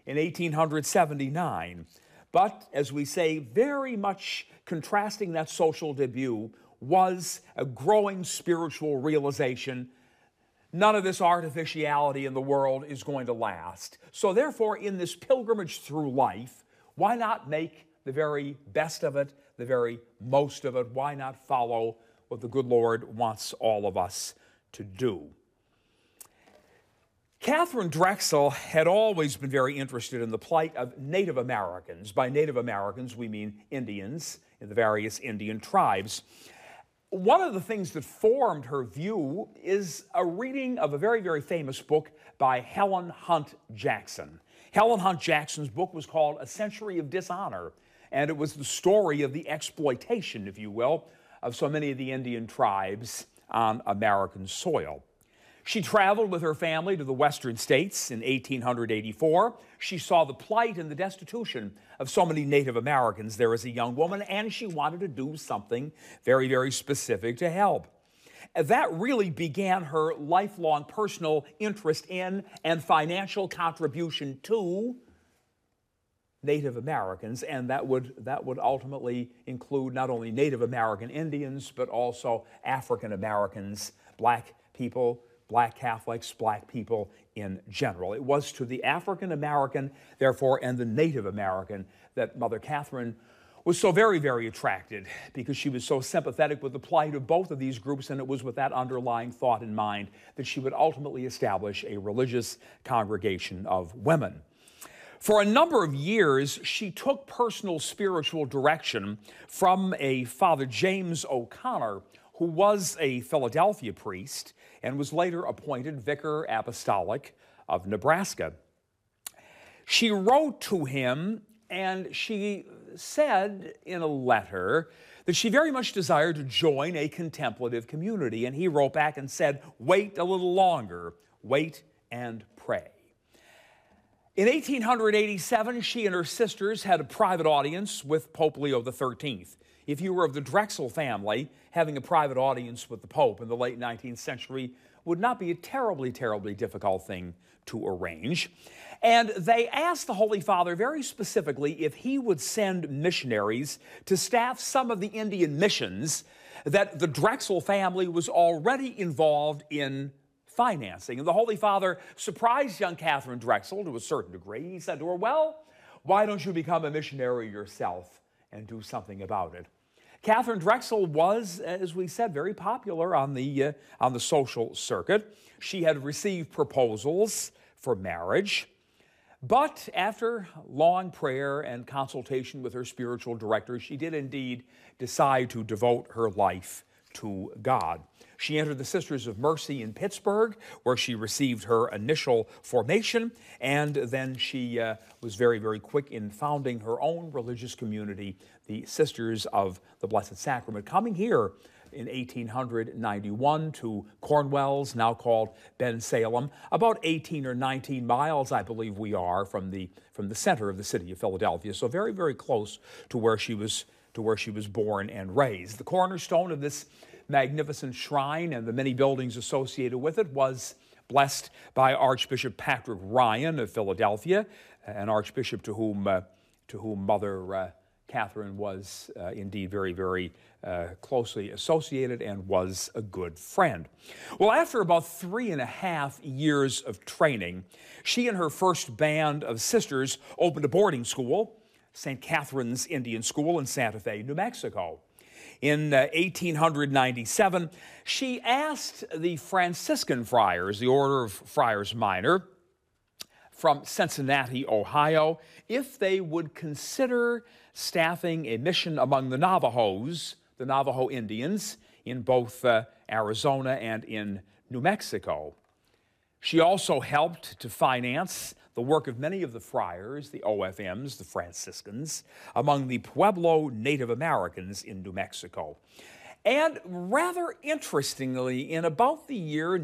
in 1879. But, as we say, very much contrasting that social debut was a growing spiritual realization. None of this artificiality in the world is going to last. So therefore, in this pilgrimage through life, why not make the very best of it, the very most of it? Why not follow what the good Lord wants all of us to do? Katharine Drexel had always been very interested in the plight of Native Americans. By Native Americans, we mean Indians in the various Indian tribes. One of the things that formed her view is a reading of a very, very famous book by Helen Hunt Jackson. Helen Hunt Jackson's book was called A Century of Dishonor, and it was the story of the exploitation, if you will, of so many of the Indian tribes on American soil. She traveled with her family to the western states in 1884. She saw the plight and the destitution of so many Native Americans there as a young woman, and she wanted to do something very, very specific to help. That really began her lifelong personal interest in and financial contribution to Native Americans, and that would ultimately include not only Native American Indians, but also African Americans, black people, black Catholics, black people in general. It was to the African American, therefore, and the Native American that Mother Catherine was so very, very attracted, because she was so sympathetic with the plight of both of these groups, and it was with that underlying thought in mind that she would ultimately establish a religious congregation of women. For a number of years, she took personal spiritual direction from a Father James O'Connor, who was a Philadelphia priest and was later appointed Vicar Apostolic of Nebraska. She wrote to him, and she said in a letter that she very much desired to join a contemplative community. And he wrote back and said, "Wait a little longer, wait and pray." In 1887, she and her sisters had a private audience with Pope Leo XIII. If you were of the Drexel family, having a private audience with the Pope in the late 19th century would not be a terribly, terribly difficult thing to arrange. And they asked the Holy Father very specifically if he would send missionaries to staff some of the Indian missions that the Drexel family was already involved in financing. And the Holy Father surprised young Katharine Drexel to a certain degree. He said to her, "Well, why don't you become a missionary yourself and do something about it?" Katharine Drexel was, as we said, very popular on the social circuit. She had received proposals for marriage, but after long prayer and consultation with her spiritual director, she did indeed decide to devote her life to God. She entered the Sisters of Mercy in Pittsburgh, where she received her initial formation, and then she was very, very quick in founding her own religious community, the Sisters of the Blessed Sacrament, coming here in 1891 to Cornwells, now called Bensalem, about 18 or 19 miles, I believe we are, from the center of the city of Philadelphia, so very, very close to where she was born and raised. The cornerstone of this magnificent shrine and the many buildings associated with it was blessed by Archbishop Patrick Ryan of Philadelphia, an archbishop to whom Mother Catherine was indeed very, very closely associated and was a good friend. Well, after about 3.5 years of training, she and her first band of sisters opened a boarding school, St. Catherine's Indian School in Santa Fe, New Mexico. In 1897, she asked the Franciscan Friars, the Order of Friars Minor, from Cincinnati, Ohio, if they would consider staffing a mission among the Navajos, the Navajo Indians, in both Arizona and in New Mexico. She also helped to finance the work of many of the friars, the OFMs, the Franciscans, among the Pueblo Native Americans in New Mexico. And rather interestingly, in about the year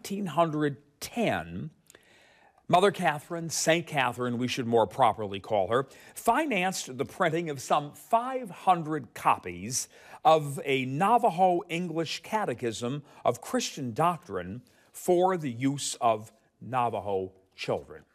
1910, Mother Catherine, St. Catherine, we should more properly call her, financed the printing of some 500 copies of a Navajo English Catechism of Christian doctrine for the use of Navajo children.